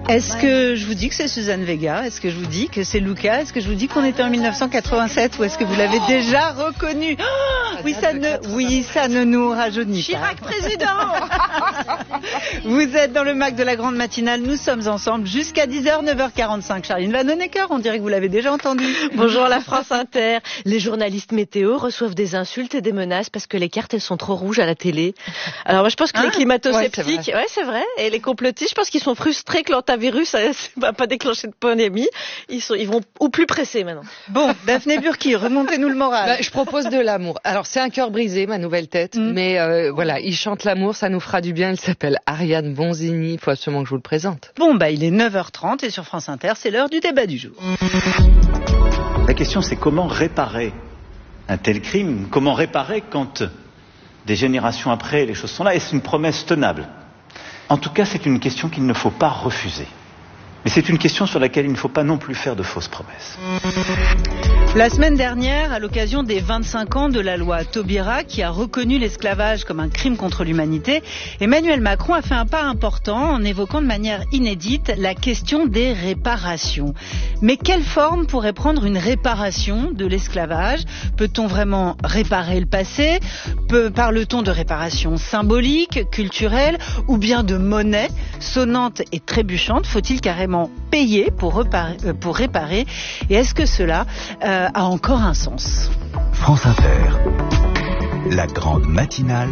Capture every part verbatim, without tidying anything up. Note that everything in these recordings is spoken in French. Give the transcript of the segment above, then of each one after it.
Est-ce que je vous dis que c'est Suzanne Vega? Est-ce que je vous dis que c'est Luca? Est-ce que je vous dis qu'on était en mille neuf cent quatre-vingt-sept? Ou est-ce que vous l'avez déjà reconnu? Oh, oui, ça ne, oui, ça ne nous rajeunit pas. Chirac président. Vous êtes dans le Mac de la Grande Matinale. Nous sommes ensemble jusqu'à dix heures, neuf heures quarante-cinq. Charline Vanhoenacker, on dirait que vous l'avez déjà entendu. Bonjour la France Inter. Les journalistes météo reçoivent des insultes et des menaces parce que les cartes, elles sont trop rouges à la télé. Alors moi, je pense que ah, les climato-sceptiques, ouais, ouais, c'est vrai, et les complotistes, je pense qu'ils sont frustrés que l'antavirus ne va pas déclencher de pandémie. Ils, sont, ils vont au plus pressé maintenant. Bon, Daphné Burki, remontez-nous le moral. Bah, je propose de l'amour. Alors, c'est un cœur brisé, ma nouvelle tête, mm. mais euh, voilà, il chante l'amour, ça nous fera du bien. Il s'appelle Ariane Bonzini, il faut absolument que je vous le présente. Bon, bah, il est neuf heures trente et sur France Inter, c'est l'heure du débat du jour. La question, c'est comment réparer un tel crime? Comment réparer quand des générations après, les choses sont là? Est-ce une promesse tenable? En tout cas, c'est une question qu'il ne faut pas refuser. Mais c'est une question sur laquelle il ne faut pas non plus faire de fausses promesses. La semaine dernière, à l'occasion des vingt-cinq ans de la loi Taubira qui a reconnu l'esclavage comme un crime contre l'humanité, Emmanuel Macron a fait un pas important en évoquant de manière inédite la question des réparations. Mais quelle forme pourrait prendre une réparation de l'esclavage? Peut-on vraiment réparer le passé? Peut, parle-t-on de réparation symbolique, culturelle ou bien de monnaie sonnante et trébuchante? Faut-il carrément payer pour, reparer, euh, pour réparer? Et est-ce que cela euh, a encore un sens? France Inter, la grande matinale,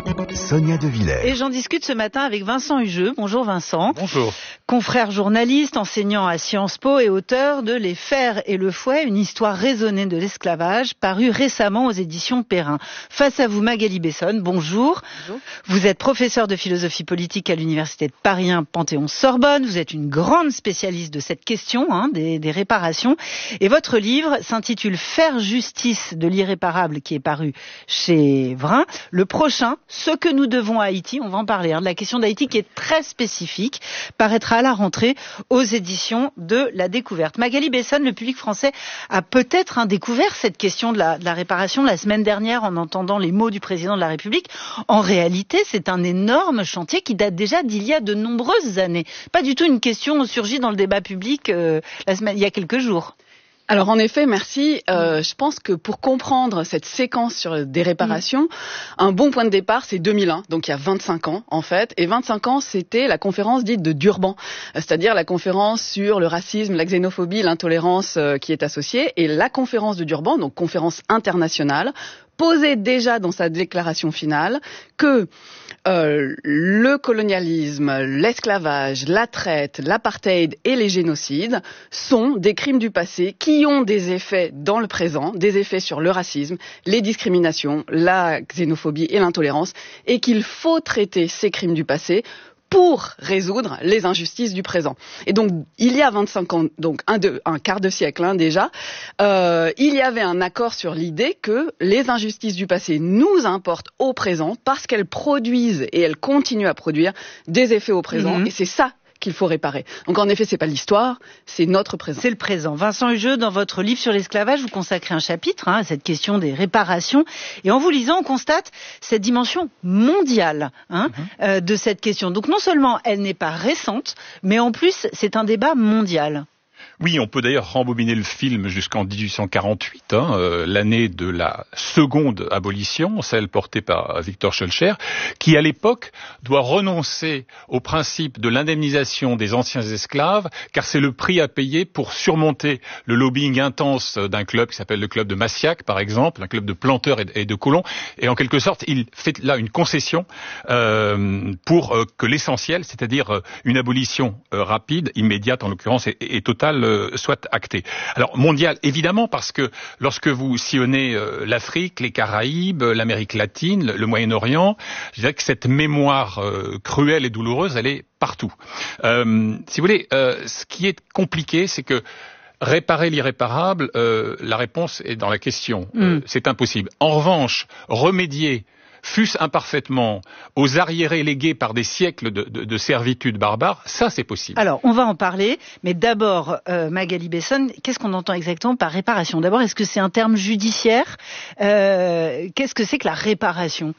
Sonia De Villers. Et j'en discute ce matin avec Vincent Hugeux. Bonjour Vincent. Bonjour. Confrère journaliste, enseignant à Sciences Po et auteur de Les Fers et le Fouet, une histoire raisonnée de l'esclavage, paru récemment aux éditions Perrin. Face à vous, Magali Besson, bonjour. Bonjour. Vous êtes professeur de philosophie politique à l'université de Paris un Panthéon-Sorbonne. Vous êtes une grande spécialiste de cette question, hein, des, des réparations. Et votre livre s'intitule Faire justice de l'irréparable, qui est paru chez Vrin. Le prochain, Ce que nous devons à Haïti, on va en parler, hein, de la question d'Haïti qui est très spécifique, paraîtra à la rentrée aux éditions de La Découverte. Magali Besson, le public français a peut-être hein, découvert cette question de la, de la réparation la semaine dernière en entendant les mots du président de la République. En réalité, c'est un énorme chantier qui date déjà d'il y a de nombreuses années. Pas du tout une question surgie dans le débat public euh, la semaine, il y a quelques jours. Alors en effet, merci. Euh, je pense que pour comprendre cette séquence sur des réparations, mmh. un bon point de départ, c'est deux mille un, donc il y a vingt-cinq ans en fait. Et vingt-cinq ans, c'était la conférence dite de Durban, c'est-à-dire la conférence sur le racisme, la xénophobie, l'intolérance euh, qui est associée. Et la conférence de Durban, donc conférence internationale, posait déjà dans sa déclaration finale que euh, le colonialisme, l'esclavage, la traite, l'apartheid et les génocides sont des crimes du passé qui ont des effets dans le présent, des effets sur le racisme, les discriminations, la xénophobie et l'intolérance, et qu'il faut traiter ces crimes du passé pour résoudre les injustices du présent. Et donc, il y a vingt-cinq ans, donc un, de, un quart de siècle hein, déjà, euh, il y avait un accord sur l'idée que les injustices du passé nous importent au présent parce qu'elles produisent et elles continuent à produire des effets au présent. Mmh. Et c'est ça qu'il faut réparer. Donc en effet, c'est pas l'histoire, c'est notre présent. C'est le présent. Vincent Hugeux, dans votre livre sur l'esclavage, vous consacrez un chapitre hein, à cette question des réparations. Et en vous lisant, on constate cette dimension mondiale hein, mm-hmm. euh, de cette question. Donc non seulement elle n'est pas récente, mais en plus, c'est un débat mondial. Oui, on peut d'ailleurs rembobiner le film jusqu'en dix-huit cent quarante-huit, hein, euh, l'année de la seconde abolition, celle portée par Victor Schœlcher, qui à l'époque doit renoncer au principe de l'indemnisation des anciens esclaves, car c'est le prix à payer pour surmonter le lobbying intense d'un club qui s'appelle le club de Massiac, par exemple, un club de planteurs et de, et de colons, et en quelque sorte, il fait là une concession euh, pour euh, que l'essentiel, c'est-à-dire euh, une abolition euh, rapide, immédiate en l'occurrence, et, et totale, soit acté. Alors mondial, évidemment, parce que lorsque vous sillonnez euh, l'Afrique, les Caraïbes, l'Amérique latine, le, le Moyen-Orient, je dirais que cette mémoire euh, cruelle et douloureuse, elle est partout. Euh, si vous voulez, euh, ce qui est compliqué, c'est que réparer l'irréparable, euh, la réponse est dans la question. Mm. Euh, c'est impossible. En revanche, remédier fût-ce imparfaitement, aux arriérés légués par des siècles de, de, de servitude barbare, ça c'est possible. Alors, on va en parler, mais d'abord, euh, Magali Besson, qu'est-ce qu'on entend exactement par réparation? D'abord, est-ce que c'est un terme judiciaire? euh, Qu'est-ce que c'est que la réparation?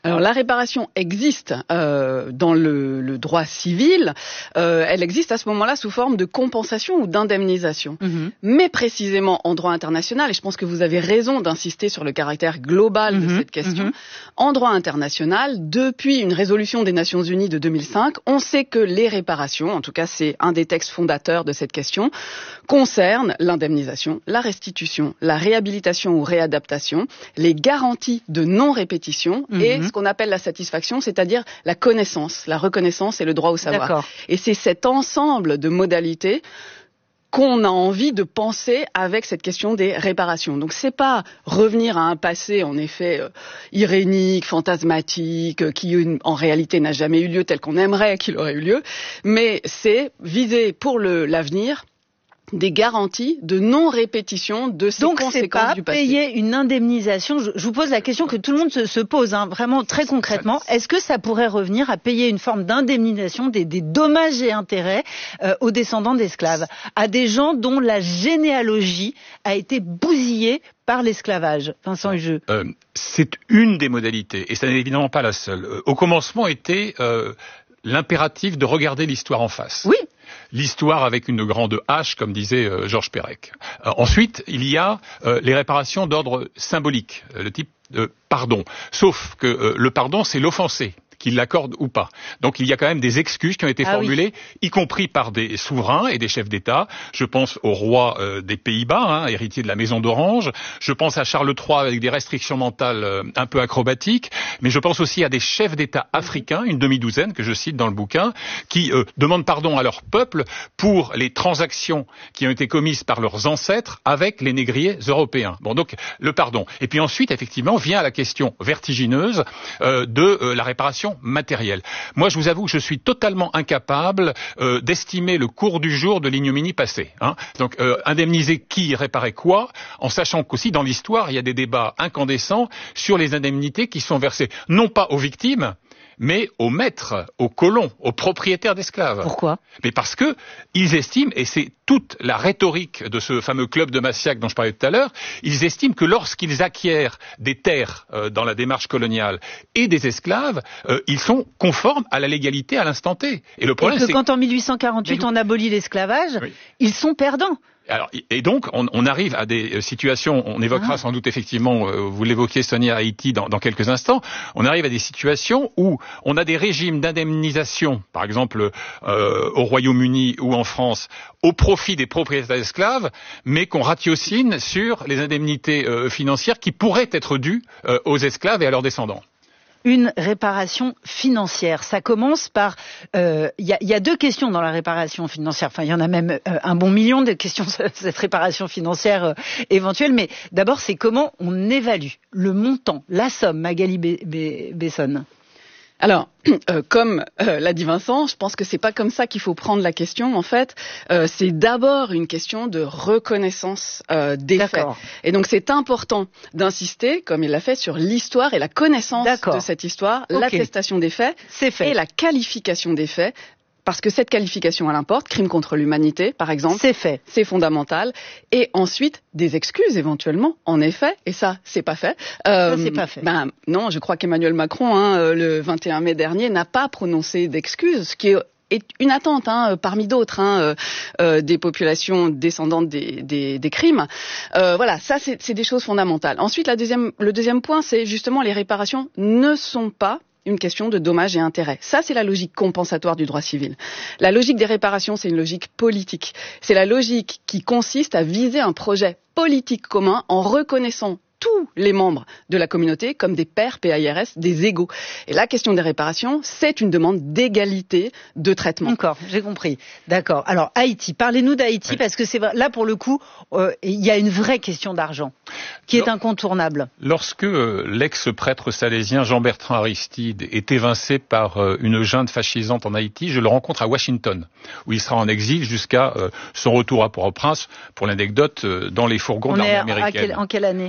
Alors la réparation existe euh, dans le, le droit civil, euh, elle existe à ce moment-là sous forme de compensation ou d'indemnisation. Mmh. Mais précisément en droit international, et je pense que vous avez raison d'insister sur le caractère global mmh. de cette question, mmh. en droit international, depuis une résolution des Nations Unies de deux mille cinq, on sait que les réparations, en tout cas c'est un des textes fondateurs de cette question, concernent l'indemnisation, la restitution, la réhabilitation ou réadaptation, les garanties de non-répétition mmh. et ce qu'on appelle la satisfaction, c'est-à-dire la connaissance, la reconnaissance et le droit au savoir. D'accord. Et c'est cet ensemble de modalités qu'on a envie de penser avec cette question des réparations. Donc c'est pas revenir à un passé en effet euh, irénique, fantasmatique, euh, qui une, en réalité n'a jamais eu lieu tel qu'on aimerait qu'il aurait eu lieu, mais c'est viser pour le, l'avenir des garanties de non-répétition de ces Donc, conséquences du passé. Donc c'est pas payer une indemnisation. Je, je vous pose la question que tout le monde se, se pose, hein, vraiment très concrètement. Est-ce que ça pourrait revenir à payer une forme d'indemnisation des, des dommages et intérêts euh, aux descendants d'esclaves, à des gens dont la généalogie a été bousillée par l'esclavage? Vincent Hugeux. Euh, c'est une des modalités, et ça n'est évidemment pas la seule. Euh, au commencement était euh, l'impératif de regarder l'histoire en face. Oui. L'histoire avec une grande H, comme disait euh, Georges Perec. Euh, ensuite, il y a euh, les réparations d'ordre symbolique, euh, le type de pardon. Sauf que euh, le pardon, c'est l'offensé, qu'il l'accorde ou pas. Donc il y a quand même des excuses qui ont été ah formulées, oui. y compris par des souverains et des chefs d'État. Je pense au roi euh, des Pays-Bas, hein, héritier de la Maison d'Orange. Je pense à Charles trois avec des restrictions mentales euh, un peu acrobatiques. Mais je pense aussi à des chefs d'État africains, une demi-douzaine que je cite dans le bouquin, qui euh, demandent pardon à leur peuple pour les transactions qui ont été commises par leurs ancêtres avec les négriers européens. Bon, donc le pardon. Et puis ensuite, effectivement, vient la question vertigineuse euh, de euh, la réparation matériel. Moi, je vous avoue que je suis totalement incapable euh, d'estimer le cours du jour de l'ignominie passée. Hein. Donc, euh, indemniser qui, réparer quoi, en sachant qu'aussi dans l'histoire, il y a des débats incandescents sur les indemnités qui sont versées, non pas aux victimes, mais aux maîtres, aux colons, aux propriétaires d'esclaves. Pourquoi ? Mais parce que ils estiment, et c'est toute la rhétorique de ce fameux club de Massiac dont je parlais tout à l'heure, ils estiment que lorsqu'ils acquièrent des terres euh, dans la démarche coloniale et des esclaves, euh, ils sont conformes à la légalité à l'instant T. Et le problème, et que c'est quand en mille huit cent quarante-huit vous... on abolit l'esclavage, oui. ils sont perdants. Alors, et donc, on, on arrive à des situations, on évoquera ah. sans doute effectivement, euh, vous l'évoquiez Sonia, Haïti dans, dans quelques instants, on arrive à des situations où on a des régimes d'indemnisation, par exemple euh, au Royaume-Uni ou en France, au profit des propriétaires d'esclaves, mais qu'on ratiocine sur les indemnités euh, financières qui pourraient être dues euh, aux esclaves et à leurs descendants. Une réparation financière. Ça commence par... Il euh, y, y a deux questions dans la réparation financière. Enfin, il y en a même euh, un bon million de questions sur cette réparation financière euh, éventuelle. Mais d'abord, c'est comment on évalue le montant, la somme, Magali Besson. Alors, euh, comme euh, l'a dit Vincent, je pense que c'est pas comme ça qu'il faut prendre la question. En fait, euh, c'est d'abord une question de reconnaissance euh, des faits. Et donc, c'est important d'insister, comme il l'a fait, sur l'histoire et la connaissance D'accord. de cette histoire, okay. l'attestation des faits c'est fait. et la qualification des faits. Parce que cette qualification, elle importe, crime contre l'humanité, par exemple. C'est fait. C'est fondamental. Et ensuite, des excuses, éventuellement, en effet. Et ça, c'est pas fait. Euh, ça, c'est pas fait. Ben, non, je crois qu'Emmanuel Macron, hein, le vingt et un mai dernier, n'a pas prononcé d'excuses, ce qui est est une attente hein, parmi d'autres hein, euh, euh, des populations descendantes des, des, des crimes. Euh, voilà, ça, c'est, c'est des choses fondamentales. Ensuite, la deuxième, le deuxième point, c'est justement les réparations ne sont pas une question de dommages et intérêts. Ça, c'est la logique compensatoire du droit civil. La logique des réparations, c'est une logique politique. C'est la logique qui consiste à viser un projet politique commun en reconnaissant tous les membres de la communauté comme des pairs, P A I R S, des égaux. Et la question des réparations, c'est une demande d'égalité de traitement. D'accord, j'ai compris. D'accord. Alors, Haïti, parlez-nous d'Haïti, oui. parce que c'est là, pour le coup, euh, il y a une vraie question d'argent qui est incontournable. Lorsque euh, l'ex-prêtre salésien Jean-Bertrand Aristide est évincé par euh, une junte fascisante en Haïti, je le rencontre à Washington, où il sera en exil jusqu'à euh, son retour à Port-au-Prince, pour l'anecdote, euh, dans les fourgons de l'armée américaine. On est en quelle année ? On est au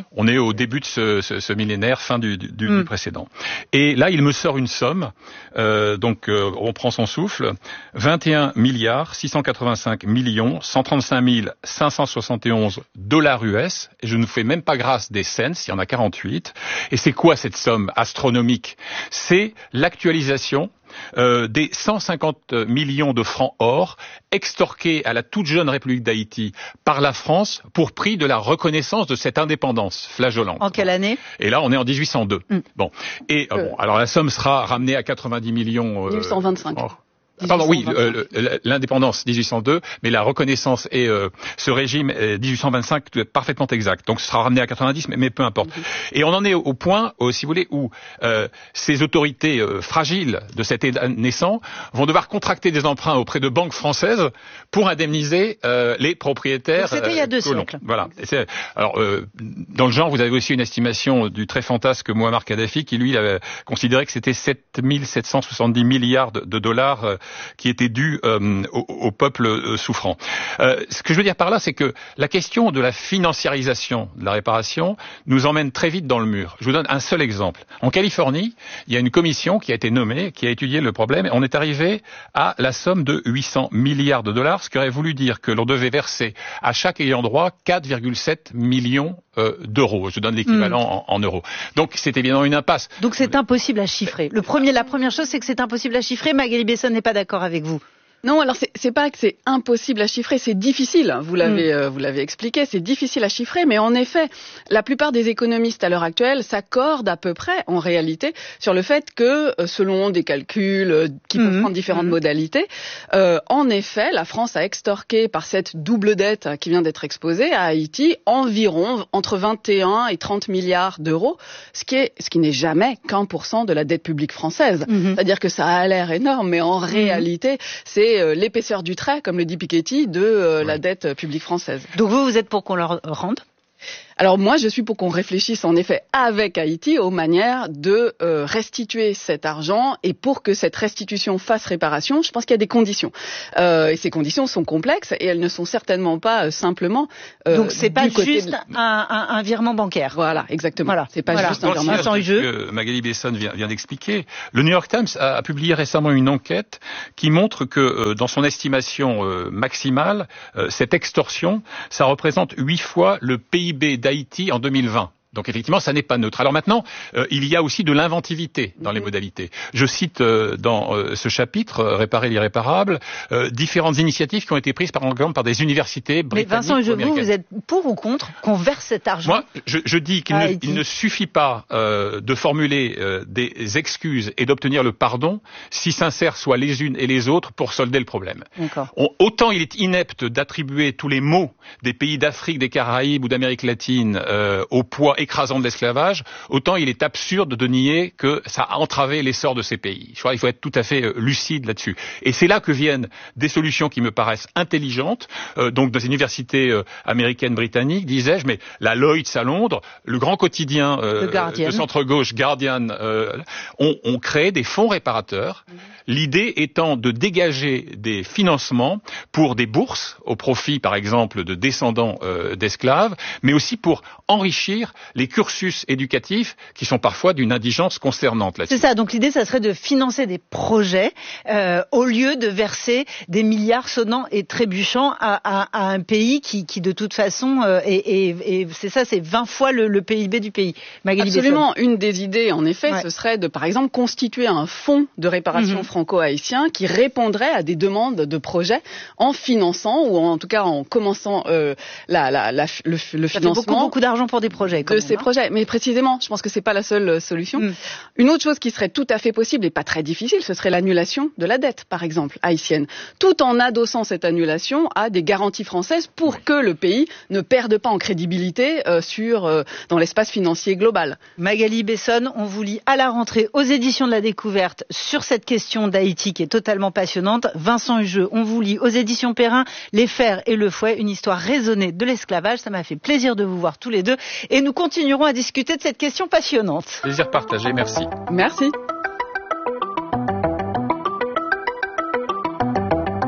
au début de ce, ce, ce millénaire, fin du, du, mm. du précédent. Et là, il me sort une somme, euh, donc euh, on prend son souffle, vingt et un milliards six cent quatre-vingt-cinq millions cent trente-cinq mille cinq cent soixante et onze dollars U S, et je ne fais même pas grâce des cents, il y en a quarante-huit. Et c'est quoi cette somme astronomique? C'est l'actualisation Euh, des cent cinquante millions de francs or extorqués à la toute jeune République d'Haïti par la France pour prix de la reconnaissance de cette indépendance flageolante. En quelle année? Et là, on est en dix-huit cent deux. Mm. Bon. Et euh, bon, alors la somme sera ramenée à quatre-vingt-dix millions. Euh, mille huit cent vingt-cinq. Oh. Pardon, oui, euh, l'indépendance dix-huit cent deux, mais la reconnaissance et euh, ce régime euh, dix-huit cent vingt-cinq tout est parfaitement exact. Donc ce sera ramené à quatre-vingt-dix, mais, mais peu importe. Mm-hmm. Et on en est au, au point, euh, si vous voulez, où euh, ces autorités euh, fragiles de cet État naissant vont devoir contracter des emprunts auprès de banques françaises pour indemniser euh, les propriétaires. C'était euh, il y a deux colons. siècles. Voilà. Et alors, euh, dans le genre, vous avez aussi une estimation du très fantasque Mouammar Kadhafi qui, lui, avait considéré que c'était sept mille sept cent soixante-dix milliards de, de dollars euh, qui était dû euh, au, au peuple euh, souffrant. Euh, ce que je veux dire par là, c'est que la question de la financiarisation de la réparation nous emmène très vite dans le mur. Je vous donne un seul exemple. En Californie, il y a une commission qui a été nommée, qui a étudié le problème, et on est arrivé à la somme de huit cents milliards de dollars, ce qui aurait voulu dire que l'on devait verser à chaque ayant droit quatre virgule sept millions euh, d'euros. Je donne l'équivalent mmh. en, en euros. Donc c'est évidemment une impasse. Donc c'est impossible à chiffrer. Le premier, la première chose, c'est que c'est impossible à chiffrer. Magali Besson n'est pas d'accord avec vous. Non, alors c'est, c'est pas que c'est impossible à chiffrer, c'est difficile. Vous l'avez, mmh. euh, vous l'avez expliqué, c'est difficile à chiffrer, mais en effet, la plupart des économistes à l'heure actuelle s'accordent à peu près, en réalité, sur le fait que, euh, selon des calculs euh, qui mmh. peuvent prendre différentes mmh. modalités, euh, en effet, la France a extorqué par cette double dette qui vient d'être exposée à Haïti environ entre vingt et un et trente milliards d'euros, ce qui est, ce qui n'est jamais qu'un pour cent de la dette publique française. Mmh. C'est-à-dire que ça a l'air énorme, mais en mmh. réalité, c'est l'épaisseur du trait, comme le dit Piketty, de euh, oui. la dette publique française. Donc vous, vous êtes pour qu'on leur rende ? Alors moi, je suis pour qu'on réfléchisse en effet avec Haïti aux manières de euh, restituer cet argent, et pour que cette restitution fasse réparation, je pense qu'il y a des conditions. Euh, et ces conditions sont complexes et elles ne sont certainement pas euh, simplement. Euh, Donc c'est pas juste de... un, un, un virement bancaire. Voilà, exactement. Voilà. C'est pas voilà. juste un virement sans jeu. Que Magali Besson vient, vient d'expliquer. Le New York Times a, a publié récemment une enquête qui montre que euh, dans son estimation euh, maximale, euh, cette extorsion, ça représente huit fois le P I B d'Haïti en deux mille vingt. Donc effectivement, ça n'est pas neutre. Alors maintenant, euh, il y a aussi de l'inventivité dans les modalités. Je cite euh, dans euh, ce chapitre, euh, Réparer l'irréparable, euh, différentes initiatives qui ont été prises par exemple par des universités britanniques. Mais Vincent, ou je vous, vous êtes pour ou contre qu'on verse cet argent? Moi, je, je dis qu'il ne, il ne suffit pas euh, de formuler euh, des excuses et d'obtenir le pardon, si sincères soient les unes et les autres, pour solder le problème. On, autant il est inepte d'attribuer tous les maux des pays d'Afrique, des Caraïbes ou d'Amérique latine euh, au poids écrasant de l'esclavage, autant il est absurde de nier que ça a entravé l'essor de ces pays. Je crois qu'il faut être tout à fait lucide là-dessus. Et c'est là que viennent des solutions qui me paraissent intelligentes. Euh, donc dans une université euh, américaine britannique, disais-je, mais la Lloyd's à Londres, le grand quotidien euh, de centre-gauche Guardian, euh, ont, ont créé des fonds réparateurs. Mmh. L'idée étant de dégager des financements pour des bourses au profit, par exemple, de descendants euh, d'esclaves, mais aussi pour enrichir les cursus éducatifs qui sont parfois d'une indigence concernante là-dessus. C'est ça, donc l'idée, ça serait de financer des projets euh, au lieu de verser des milliards sonnants et trébuchants à, à, à un pays qui, qui de toute façon, euh, est, est, est, c'est ça, c'est vingt fois le, le P I B du pays. Magali Absolument, Besson. Une des idées, en effet, ouais. ce serait de, par exemple, constituer un fonds de réparation mm-hmm. franco-haïtien qui répondrait à des demandes de projets en finançant, ou en tout cas en commençant euh, la, la, la, le, le ça financement. Fait beaucoup, beaucoup d'argent pour des projets. De ces projets, mais précisément, je pense que c'est pas la seule solution. Mm. Une autre chose qui serait tout à fait possible et pas très difficile, ce serait l'annulation de la dette, par exemple, haïtienne, tout en adossant cette annulation à des garanties françaises pour oui. que le pays ne perde pas en crédibilité euh, sur euh, dans l'espace financier global. Magali Besson, on vous lit à la rentrée aux éditions de la Découverte sur cette question d'Haïti qui est totalement passionnante. Vincent Hugeux, on vous lit aux éditions Perrin, Les Fers et le Fouet, une histoire raisonnée de l'esclavage. Ça m'a fait plaisir de vous voir tous les deux et nous continuerons à discuter de cette question passionnante. Plaisir partagé, merci. Merci.